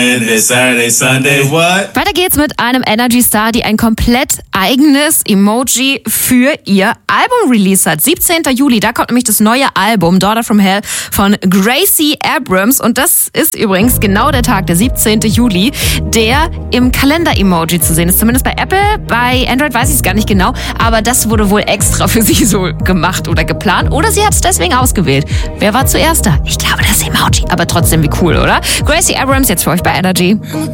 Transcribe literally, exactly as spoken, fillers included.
Saturday, Sunday, what? Weiter geht's mit einem Energy-Star, die ein komplett eigenes Emoji für ihr Album released hat. siebzehnten Juli, da kommt nämlich das neue Album Daughter from Hell von Gracie Abrams. Und das ist übrigens genau der Tag, der siebzehnten Juli, der im Kalender-Emoji zu sehen ist. Zumindest bei Apple, bei Android weiß ich es gar nicht genau. Aber das wurde wohl extra für sie so gemacht oder geplant. Oder sie hat es deswegen ausgewählt. Wer war zuerst da? Ich glaube, das Emoji. Aber trotzdem, wie cool, oder? Gracie Abrams, jetzt für euch bei Energy.